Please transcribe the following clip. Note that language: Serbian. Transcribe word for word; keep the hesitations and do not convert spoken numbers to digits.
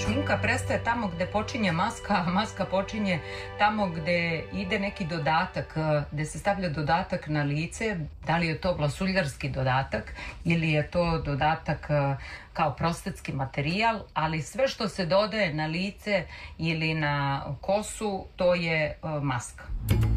šminka prestaje tamo gde počinje maska, a maska počinje tamo gde ide neki dodatak, gde se stavlja dodatak na lice, da li je to vlasuljarski dodatak ili je to dodatak kao prostetski materijal, ali sve što se dodaje na lice ili na kosu, to je maska.